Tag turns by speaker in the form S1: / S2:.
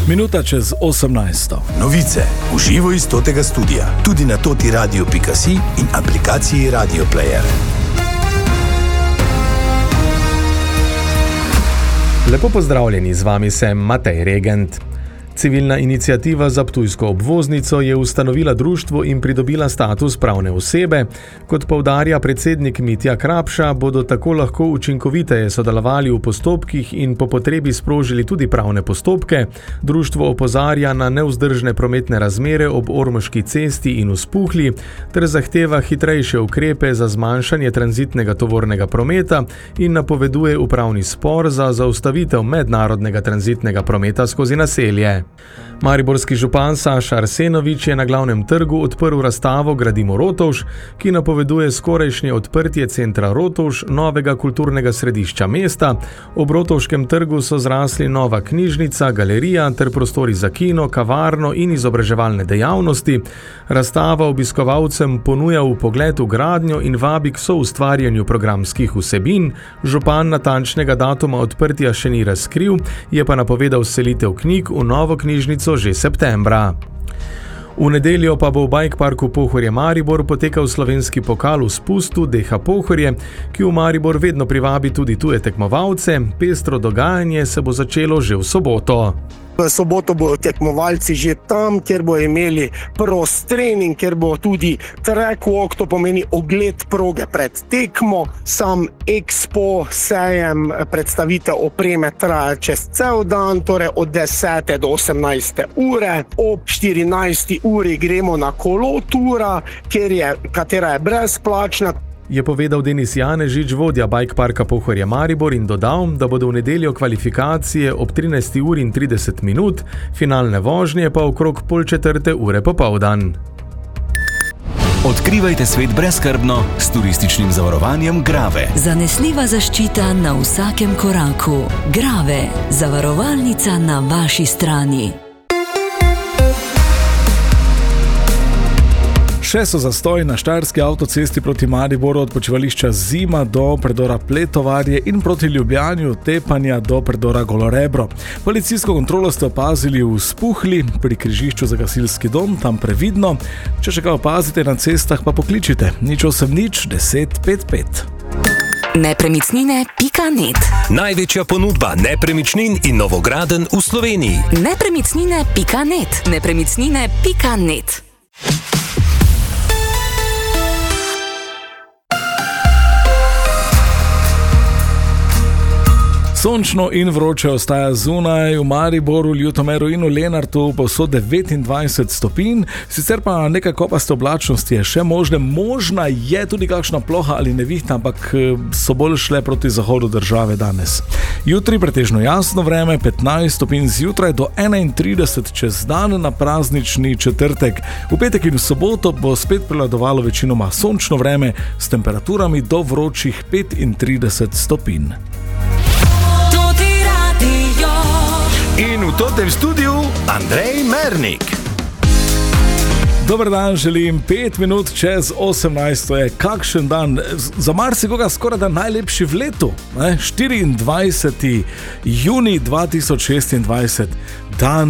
S1: Minuta čez 18.
S2: Novice v živo iz totega studia, tudi na totiradio.si in aplikaciji Radio Player.
S3: Lepo pozdravljeni, z vami sem Matej Regent. Civilna iniciativa za ptujsko obvoznico je ustanovila društvo in pridobila status pravne osebe. Kot poudarja predsednik Mitja Krapša, bodo tako lahko učinkoviteje sodelovali v postopkih in po potrebi sprožili tudi pravne postopke. Društvo opozarja na nevzdržne prometne razmere ob Ormoški cesti in v Spuhlji ter zahteva hitrejše ukrepe za zmanjšanje tranzitnega tovornega prometa in napoveduje upravni spor za zaustavitev mednarodnega tranzitnega prometa skozi naselje. Mariborski župan Saša Arsenovič je na glavnem trgu odprl razstavo Gradimo Rotovž, ki napoveduje skorajšnje odprtje centra Rotovž, novega kulturnega središča mesta. Ob Rotovškem trgu so zrasli nova knjižnica, galerija ter prostori za kino, kavarno in izobraževalne dejavnosti. Razstava obiskovalcem ponuja vpogled v gradnjo in vabi k soustvarjanju programskih vsebin. Župan natančnega datuma odprtja še ni razkril, je pa napovedal selitev knjig v novo knjižnico že septembra. V nedeljo pa bo v Bike Parku Pohorje Maribor potekal slovenski pokal v spustu DH Pohorje, ki v Maribor vedno privabi tudi tuje tekmovalce. Pestro dogajanje se bo začelo že v soboto.
S4: V soboto bodo tekmovalci že tam, kjer bo imeli prost trening, kjer bo tudi track walk, to pomeni ogled proge pred tekmo. Sam expo, sejem, predstavitev opreme traja čez cel dan, torej od 10. do 18. ure. Ob 14. uri gremo na kolotura, katera je brezplačna.
S3: Je povedal Denis Janežič, vodja Bike Parka Pohorje Maribor, in dodal, da bodo v nedeljo kvalifikacije ob 13. uri in 30 minut, finalne vožnje pa okrog 3:30 ure popoldan.
S5: Odkrivajte svet brezskrbno s turističnim zavarovanjem Grave.
S6: Zanesljiva zaščita na vsakem koraku. Grave, zavarovalnica na vaši strani.
S1: Še so zastoji na štajerski avtocesti proti Mariboru od počivališča Zima do predora Pletovarje in proti Ljubljani od Tepanja do predora Golorebro. Policijsko kontrolo ste opazili v Spuhlji pri križišču za gasilski dom, tam previdno. Če še kaj opazite na cestah, pa pokličite 080 10 55.
S6: Nepremičnine.net.
S5: Največja ponudba nepremičnin in novogradenj v Sloveniji.
S6: Nepremičnine.net. Nepremičnine.net.
S1: Sončno in vroče ostaja zunaj, v Mariboru, Ljutomeru in v Lenartu povsod 29 stopinj, sicer pa nekaj kopaste oblačnosti je še možne. Možna je tudi kakšna ploha ali nevihta, ampak so bolj šle proti zahodu države danes. Jutri pretežno jasno vreme, 15 stopinj zjutraj do 31 čez dan na praznični četrtek. V petek in v soboto bo spet prevladovalo večinoma sončno vreme s temperaturami do vročih 35 stopinj.
S5: In v totem studiu Andrej Mernik.
S1: Dober dan želim, 5 minut čez 18, to je kakšen dan, za marsikoga skoraj da najlepši v letu, 24. junij 2026, dan